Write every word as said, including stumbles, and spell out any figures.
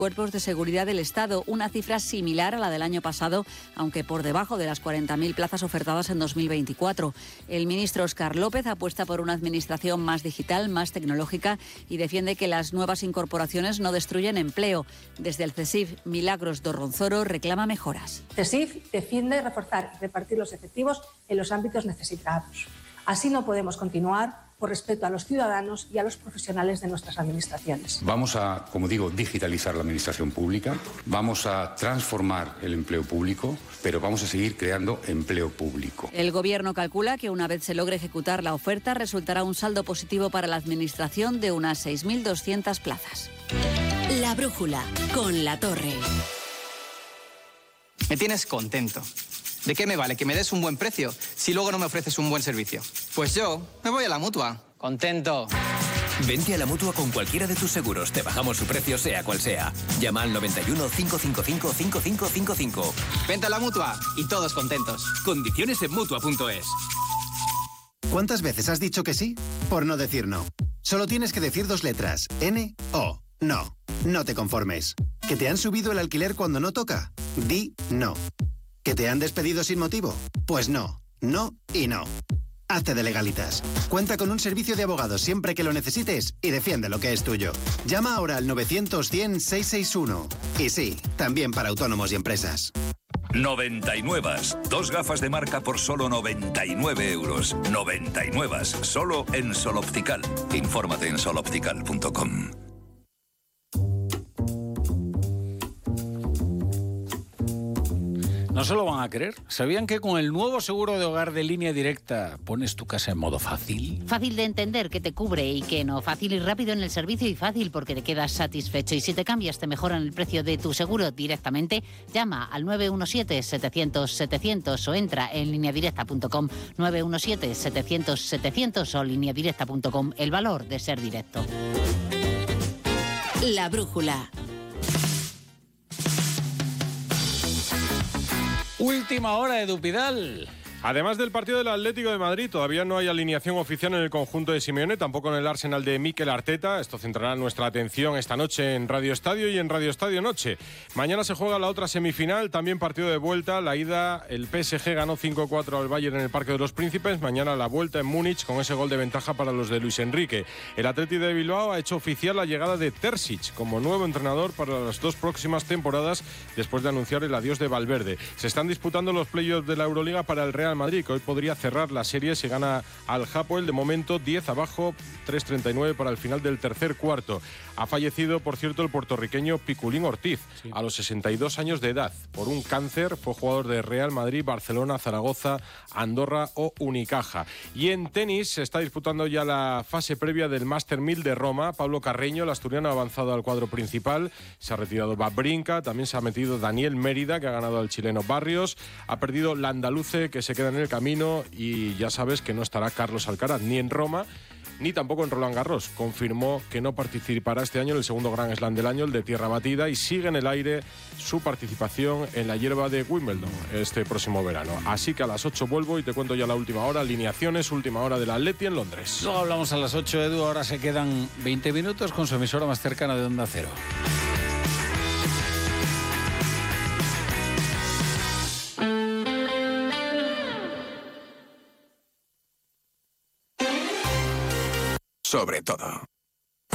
cuerpos de seguridad del Estado, una cifra similar a la del año pasado, aunque por debajo de las cuarenta mil plazas ofertadas en dos mil veinticuatro. El ministro Óscar López apuesta por una administración más digital, más tecnológica y defiende que las nuevas incorporaciones no destruyen empleo. Desde el CESIF, Milagros Dorronzoro reclama mejoras. CESIF defiende reforzar y repartir los efectivos en los ámbitos necesitados. Así no podemos continuar por respeto a los ciudadanos y a los profesionales de nuestras administraciones. Vamos a, como digo, digitalizar la administración pública, vamos a transformar el empleo público, pero vamos a seguir creando empleo público. El Gobierno calcula que una vez se logre ejecutar la oferta, resultará un saldo positivo para la Administración de unas seis mil doscientas plazas. La brújula, con La Torre. Me tienes contento. ¿De qué me vale que me des un buen precio si luego no me ofreces un buen servicio? Pues yo me voy a la Mutua. Contento. Vente a la Mutua con cualquiera de tus seguros. Te bajamos su precio sea cual sea. Llama al noventa y uno, cinco cinco cinco, cinco cinco cinco cinco. Vente a la Mutua y todos contentos. Condiciones en Mutua punto es. ¿Cuántas veces has dicho que sí? Por no decir no. Solo tienes que decir dos letras. N, O. No. No te conformes. ¿Que te han subido el alquiler cuando no toca? Di no. ¿Que te han despedido sin motivo? Pues no, no y no. Hazte de Legalitas. Cuenta con un servicio de abogados siempre que lo necesites y defiende lo que es tuyo. Llama ahora al novecientos cien seiscientos sesenta y uno. Y sí, también para autónomos y empresas. noventa y nueve. Dos gafas de marca por solo noventa y nueve euros. noventa y nueve. Solo en Sol Optical. Infórmate en sol optical punto com. No se lo van a creer. ¿Sabían que con el nuevo seguro de hogar de Línea Directa pones tu casa en modo fácil? Fácil de entender, que te cubre y que no. Fácil y rápido en el servicio y fácil porque te quedas satisfecho. Y si te cambias, te mejoran el precio de tu seguro directamente. Llama al nueve uno siete, setecientos, setecientos o entra en línea directa punto com. nueve uno siete, setecientos, setecientos o línea directa punto com. El valor de ser directo. La brújula. Última hora, Edu Pidal. Además del partido del Atlético de Madrid, todavía no hay alineación oficial en el conjunto de Simeone, tampoco en el Arsenal de Mikel Arteta. Esto centrará nuestra atención esta noche en Radio Estadio y en Radio Estadio Noche. Mañana se juega la otra semifinal, también partido de vuelta. La ida, el P S G ganó cinco cuatro al Bayern en el Parque de los Príncipes. Mañana la vuelta en Múnich con ese gol de ventaja para los de Luis Enrique. El Athletic de Bilbao ha hecho oficial la llegada de Terzic como nuevo entrenador para las dos próximas temporadas, después de anunciar el adiós de Valverde. Se están disputando los playoffs de la Euroliga para el Real Madrid, que hoy podría cerrar la serie si gana al Hapoel. De momento diez abajo, tres treinta y nueve para el final del tercer cuarto. Ha fallecido, por cierto, el puertorriqueño Piculín Ortiz, sí, a los sesenta y dos años de edad, por un cáncer. Fue jugador de Real Madrid, Barcelona, Zaragoza, Andorra o Unicaja. Y en tenis se está disputando ya la fase previa del Master mil de Roma. Pablo Carreño, el asturiano, ha avanzado al cuadro principal. Se ha retirado Babrinka, también se ha metido Daniel Mérida, que ha ganado al chileno Barrios. Ha perdido Landaluce, que se queda en el camino, y ya sabes que no estará Carlos Alcaraz ni en Roma ni tampoco en Roland Garros. Confirmó que no participará este año en el segundo Grand Slam del año, el de tierra batida, y sigue en el aire su participación en la hierba de Wimbledon este próximo verano. Así que a las ocho vuelvo y te cuento ya la última hora, alineaciones, última hora del Atleti en Londres. Luego hablamos a las ocho, Edu. Ahora se quedan veinte minutos con su emisora más cercana de Onda Cero. Sobre todo.